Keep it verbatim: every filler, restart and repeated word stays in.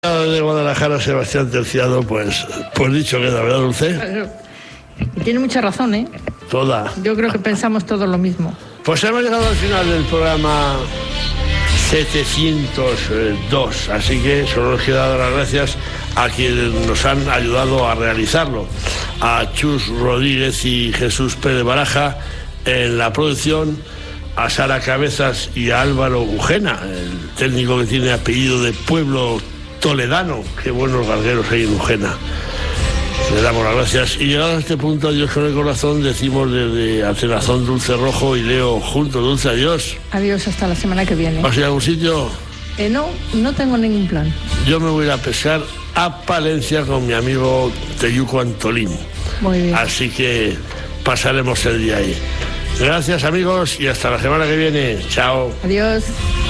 De Guadalajara, Sebastián Terciado, pues, pues dicho queda, ¿verdad, Dulce? Y tiene mucha razón, ¿eh? Toda. Yo creo que pensamos todo lo mismo. Pues hemos llegado al final del programa setecientos dos, así que solo nos queda dar las gracias a quienes nos han ayudado a realizarlo, a Chus Rodríguez y Jesús Pérez Baraja en la producción, a Sara Cabezas y a Álvaro Ujena, el técnico que tiene apellido de pueblo toledano. Qué buenos galgueros hay en Ujena. Le damos las gracias. Y llegado a este punto, adiós con el corazón, decimos desde Atenazón Dulce Rojo y Leo juntos. Dulce, adiós. Adiós, hasta la semana que viene. ¿Vas a ir a algún sitio? Eh, no, no tengo ningún plan. Yo me voy a ir a pescar a Palencia con mi amigo Teyuco Antolín. Muy bien. Así que pasaremos el día ahí. Gracias, amigos, y hasta la semana que viene. Chao. Adiós.